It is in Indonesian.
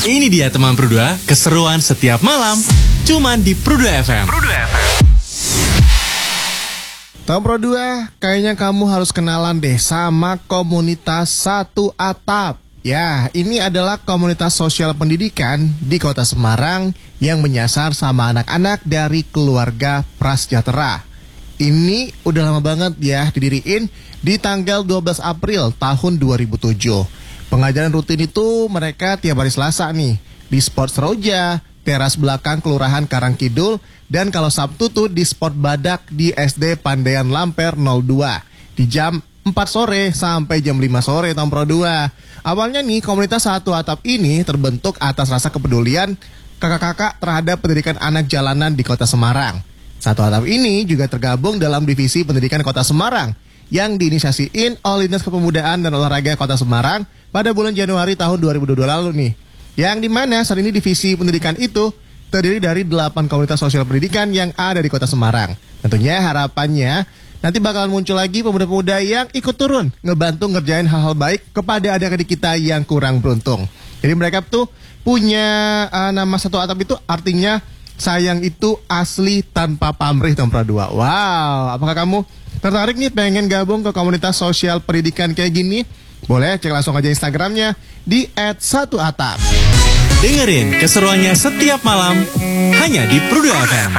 Ini dia teman Pro2, keseruan setiap malam, cuman di Pro2 FM. Teman Pro2, kayaknya kamu harus kenalan deh sama komunitas Satu Atap. Ya, ini adalah komunitas sosial pendidikan di Kota Semarang yang menyasar sama anak-anak dari keluarga prasejahtera. Ini udah lama banget ya didiriin di tanggal 12 April tahun 2007. Pengajaran rutin itu mereka tiap hari Selasa nih di Sport Seroja, teras belakang Kelurahan Karangkidul, dan kalau Sabtu tuh di Sport Badak di SD Pandaian Lamper 02 di jam 4 sore sampai jam 5 sore tahun Pro2. Awalnya nih komunitas Satu Atap ini terbentuk atas rasa kepedulian kakak-kakak terhadap pendidikan anak jalanan di Kota Semarang. Satu Atap ini juga tergabung dalam divisi pendidikan Kota Semarang yang diinisiasiin oleh Dinas Kepemudaan dan Olahraga Kota Semarang pada bulan Januari tahun 2022 lalu nih. Yang dimana saat ini divisi pendidikan itu terdiri dari 8 komunitas sosial pendidikan yang ada di Kota Semarang. Tentunya harapannya nanti bakalan muncul lagi pemuda-pemuda yang ikut turun ngebantu ngerjain hal-hal baik kepada adik-adik kita yang kurang beruntung. Jadi mereka tuh punya nama Satu Atap itu artinya sayang itu asli tanpa pamrih teman Pro2. Wow, apakah kamu tertarik nih pengen gabung ke komunitas sosial pendidikan kayak gini? Boleh cek langsung aja Instagramnya di @satuatap. Dengerin keseruannya setiap malam hanya di Pro2 FM.